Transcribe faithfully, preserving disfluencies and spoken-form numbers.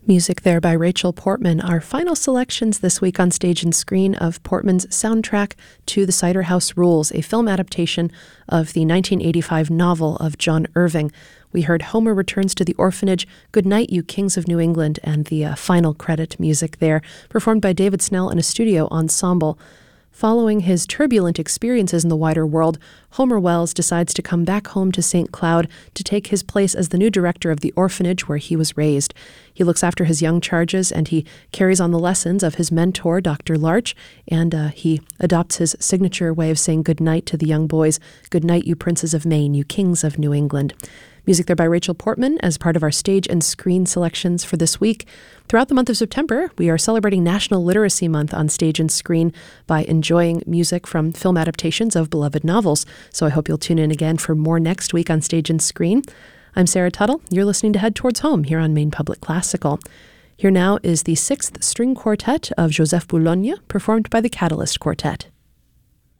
Music there by Rachel Portman. Our final selections this week on Stage and Screen of Portman's soundtrack to The Cider House Rules, a film adaptation of the nineteen eighty-five novel of John Irving. We heard Homer Returns to the Orphanage, Good Night, You Kings of New England, and the uh, final credit music there, performed by David Snell and a studio ensemble. Following his turbulent experiences in the wider world, Homer Wells decides to come back home to Saint Cloud to take his place as the new director of the orphanage where he was raised. He looks after his young charges, and he carries on the lessons of his mentor, Doctor Larch, and uh, he adopts his signature way of saying good night to the young boys. Good night, you princes of Maine, you kings of New England. Music there by Rachel Portman as part of our Stage and Screen selections for this week. Throughout the month of September, we are celebrating National Literacy Month on Stage and Screen by enjoying music from film adaptations of beloved novels. So I hope you'll tune in again for more next week on Stage and Screen. I'm Sarah Tuttle. You're listening to Head Towards Home here on Maine Public Classical. Here now is the sixth string quartet of Joseph Boulogne, performed by the Catalyst Quartet.